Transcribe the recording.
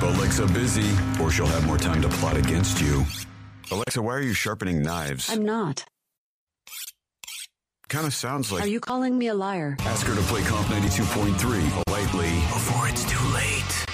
Alexa busy, or she'll have more time to plot against you. Alexa, why are you sharpening knives? I'm not. Kind of sounds like... Are you calling me a liar? Ask her to play Comp 92.3 politely before it's too late.